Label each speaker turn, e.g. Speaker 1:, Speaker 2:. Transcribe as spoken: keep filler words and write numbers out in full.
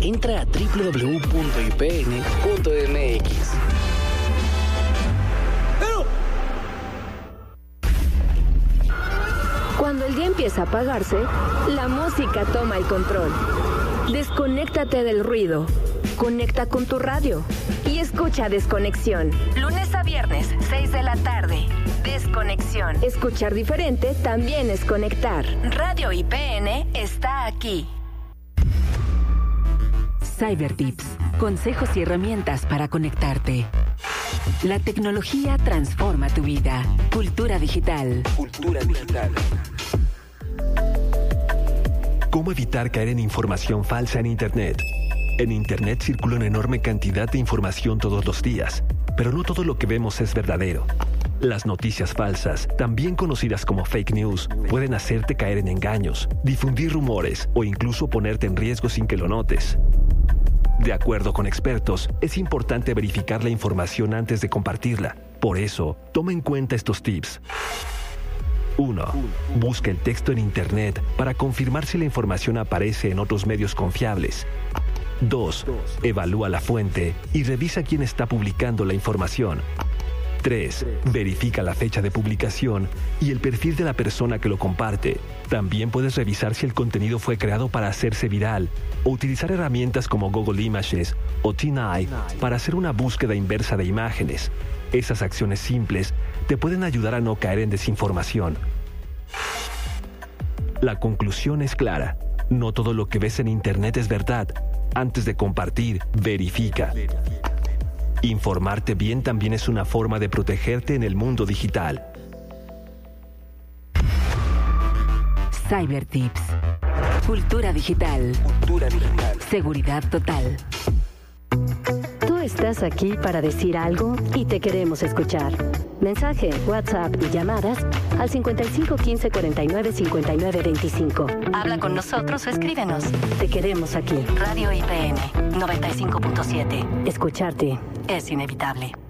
Speaker 1: Entra a doble u doble u doble u punto i p n punto m x.
Speaker 2: Cuando el día empieza a apagarse, la música toma el control. Desconéctate del ruido. Conecta con tu radio y escucha Desconexión. Lunes a viernes, seis de la tarde. Desconexión. Escuchar diferente también es conectar. Radio I P N está aquí.
Speaker 3: Cybertips. Consejos y herramientas para conectarte. La tecnología transforma tu vida. Cultura digital.
Speaker 1: Cultura digital.
Speaker 4: ¿Cómo evitar caer en información falsa en Internet? En Internet circula una enorme cantidad de información todos los días, pero no todo lo que vemos es verdadero. Las noticias falsas, también conocidas como fake news, pueden hacerte caer en engaños, difundir rumores o incluso ponerte en riesgo sin que lo notes. De acuerdo con expertos, es importante verificar la información antes de compartirla. Por eso, toma en cuenta estos tips. uno. Busca el texto en Internet para confirmar si la información aparece en otros medios confiables. dos. Evalúa la fuente y revisa quién está publicando la información. tres. Verifica la fecha de publicación y el perfil de la persona que lo comparte. También puedes revisar si el contenido fue creado para hacerse viral o utilizar herramientas como Google Images o T nueve para hacer una búsqueda inversa de imágenes. Esas acciones simples te pueden ayudar a no caer en desinformación. La conclusión es clara. No todo lo que ves en Internet es verdad. Antes de compartir, verifica. Informarte bien también es una forma de protegerte en el mundo digital.
Speaker 3: Cybertips. Cultura digital.
Speaker 1: Cultura digital.
Speaker 3: Seguridad total.
Speaker 2: Tú estás aquí para decir algo y te queremos escuchar. Mensaje, WhatsApp y llamadas al cincuenta y cinco quince cuarenta y nueve cincuenta y nueve veinticinco. Habla con nosotros o escríbenos. Te queremos aquí. Radio I P N noventa y cinco punto siete. Escucharte es inevitable.